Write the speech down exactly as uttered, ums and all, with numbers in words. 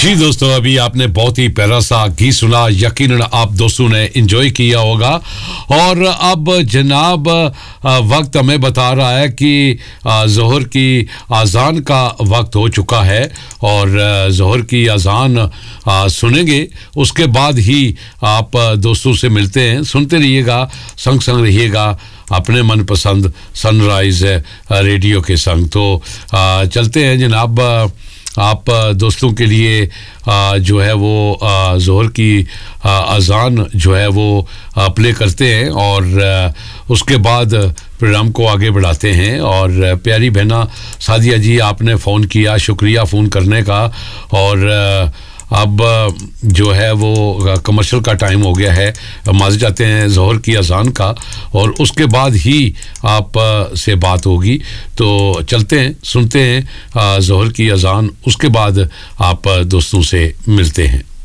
जी दोस्तों, अभी आपने बहुत ही प्यारा सा गीत सुना, यकीनन आप दोस्तों ने एंजॉय किया होगा। और अब जनाब वक्त हमें बता रहा है कि ज़ोहर की अज़ान का वक्त हो चुका है और ज़ोहर की अज़ान सुनेंगे, उसके बाद ही आप दोस्तों से मिलते हैं। सुनते रहिएगा, संग संग रहिएगा अपने मनपसंद सनराइज़ रेडियो के संग। तो चलते हैं जनाब, आप दोस्तों के लिए जो है वो ज़ोहर की अज़ान जो है वो प्ले करते हैं और उसके बाद प्रोग्राम को आगे बढ़ाते हैं। और प्यारी बहना सादिया जी, आपने फ़ोन किया, शुक्रिया फ़ोन करने का। और अब जो है वो कमर्शियल का टाइम हो गया है, माज़ जाते हैं ज़ोहर की अज़ान का, और उसके बाद ही आप से बात होगी। तो चलते हैं, सुनते हैं ज़ोहर की अज़ान, उसके बाद आप दोस्तों से मिलते हैं।